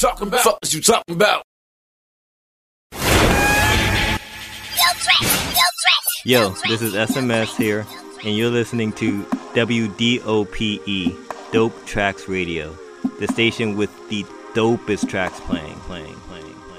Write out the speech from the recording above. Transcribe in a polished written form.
Talking about? Fuck is you talking about? Yo, this is SMS here, and you're listening to WDOPE, Dope Tracks Radio, the station with the dopest tracks playing.